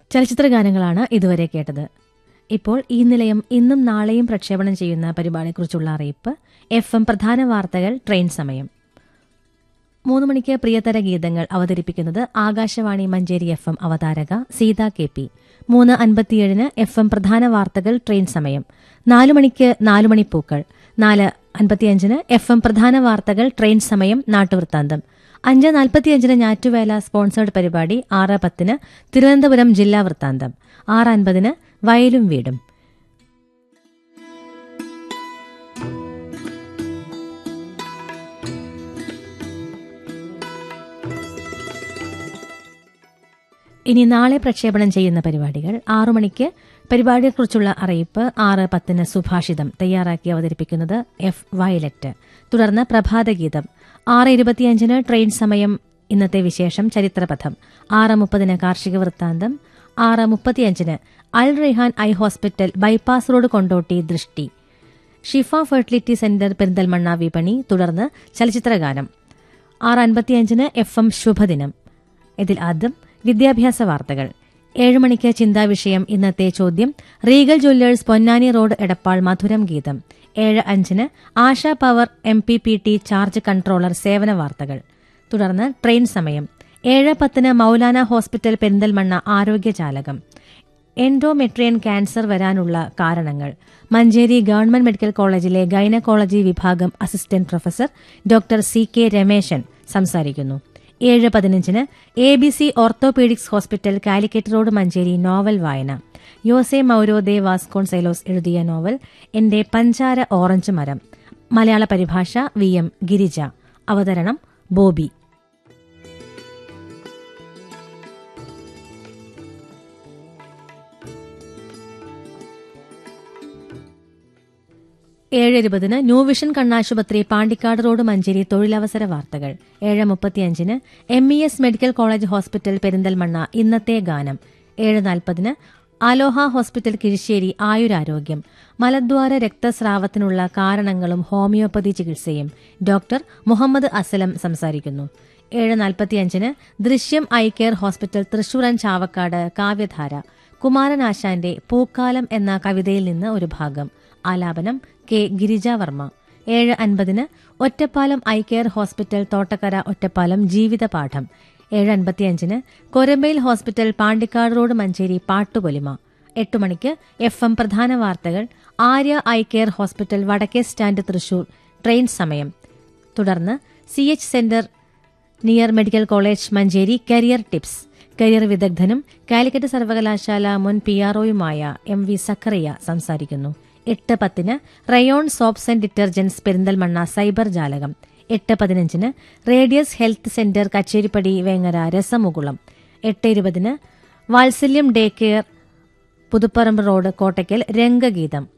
ചലച്ചിത്ര ഗാനങ്ങളാണ് ഇതുവരെ കേട്ടത്. ഇപ്പോൾ ഈ നിലയം ഇന്നും നാളെയും പ്രക്ഷേപണം ചെയ്യുന്ന പരിപാടിയെക്കുറിച്ചുള്ള അറിയിപ്പ്. FM പ്രധാന വാർത്തകൾ, ട്രെയിൻ സമയം. 3 മണിക്ക് പ്രിയതര ഗീതങ്ങൾ അവതരിപ്പിക്കുന്നത് Akashvani Manjeri FM അവതാരക Sita KP. 3:57 FM പ്രധാന വാർത്തകൾ, ട്രെയിൻ സമയം. 4 മണിക്ക് 4 മണിപ്പൂക്കൾ. 4:55 FM പ്രധാന വാർത്തകൾ, ട്രെയിൻ സമയം, നാട്ടുവൃത്താന്തം. 5:45 ഞാറ്റുവേല സ്പോൺസേഡ് പരിപാടി. 6:10 തിരുവനന്തപുരം ജില്ലാ വൃത്താന്തം. 6:50 വയലും വീടും. ഇനി നാളെ പ്രക്ഷേപണം ചെയ്യുന്ന പരിപാടികൾ. 6 മണിക്ക് പരിപാടിയെക്കുറിച്ചുള്ള അറിയിപ്പ്. 6:10 സുഭാഷിതം തയ്യാറാക്കി അവതരിപ്പിക്കുന്നത് F. വയലറ്റ്. തുടർന്ന് പ്രഭാതഗീതം. 6:25 ട്രെയിൻ സമയം, ഇന്നത്തെ വിശേഷം, ചരിത്രപഥം. 6:30 കാർഷിക വൃത്താന്തം. 6:35 അൽ Raihan eye hospital, bypass road, Kondotty, ദൃഷ്ടി. ഷിഫ ഫെർട്ടിലിറ്റി സെന്റർ, പെരിന്തൽമണ്ണ വിപണി. തുടർന്ന് ചലച്ചിത്രഗാനം. 6:55 FM ശുഭദിനം. ഇതിൽ ആദ്യം വിദ്യാഭ്യാസ വാർത്തകൾ. 7 മണിക്ക് ചിന്താവിഷയം, ഇന്നത്തെ ചോദ്യം. Regal Jewellers, Ponnani road, Edappal, മധുരം ഗീതം. 7:05 ASHA power MPPT charge controller സേവന വാർത്തകൾ. തുടർന്ന് ട്രെയിൻ സമയം. 7:10 മൌലാന ഹോസ്പിറ്റൽ, പെരിന്തൽമണ്ണ, ആരോഗ്യജാലകം. എൻഡോമെട്രിയൻ ക്യാൻസർ വരാനുള്ള കാരണങ്ങൾ. മഞ്ചേരി ഗവൺമെന്റ് മെഡിക്കൽ കോളേജിലെ ഗൈനക്കോളജി വിഭാഗം assistant professor doctor CK Rameshan സംസാരിക്കുന്നു. 7:15 ABC orthopaedics hospital, Calicut road, Manjeri, novel വായന. യോസെ മൌരോ ദെ വാസ്കോൺസെലോസ് എഴുതിയ നോവൽ എന്റെ പഞ്ചാര ഓറഞ്ച് മരം. മലയാള പരിഭാഷ VM ഗിരിജ. അവതരണം ബോബി. ഏഴ് ന്യൂ വിഷൻ കണ്ണാശുപത്രി, പാണ്ടിക്കാട് റോഡ്, മഞ്ചേരി, തൊഴിലവസര വാർത്തകൾ. 7:35 MES medical college hospital, Perinthalmanna, ഇന്നത്തെ ഗാനം. 7:40 അലോഹ ഹോസ്പിറ്റൽ, കിഴിശ്ശേരി, ആയുരാരോഗ്യം. മലദ്വാര രക്തസ്രാവത്തിനുള്ള കാരണങ്ങളും ഹോമിയോപ്പതി ചികിത്സയും. ഡോക്ടർ മുഹമ്മദ് അസലം സംസാരിക്കുന്നു. 7:45 ദൃശ്യം eye care hospital, Thrissur and Chavakkad, കാവ്യധാര. കുമാരനാശാന്റെ പൂക്കാലം എന്ന കവിതയിൽ നിന്ന് ഒരു ഭാഗം. ആലാപനം K. Girija Varma. 7:50 Ottapalam eye care hospital, Thottakkara, Ottapalam, ജീവിതപാഠം. 7:55 Korambayil hospital, Pandikkad road, Manjeri, Pattupolima. 8 മണിക്ക് FM പ്രധാന വാർത്തകൾ. ആര്യ ഐ കെയർ ഹോസ്പിറ്റൽ, വടക്കേ സ്റ്റാൻഡ്, തൃശൂർ, ട്രെയിൻ സമയം. തുടർന്ന് CH centre near medical college, Manjeri, career tips. Career വിദഗ്ധനും Calicut സർവകലാശാല മുൻ PROയുമായ MV സക്കറിയ സംസാരിക്കുന്നു. 8:10 rayon soaps and detergents, Perinthalmanna, cyber ജാലകം. 8:15 radius health centre, Kacheripadi, Vengara, രസമുകുളം. 8:20 വാത്സല്യം day care, Puthuparamba road, Kottakkal, രംഗഗീതം.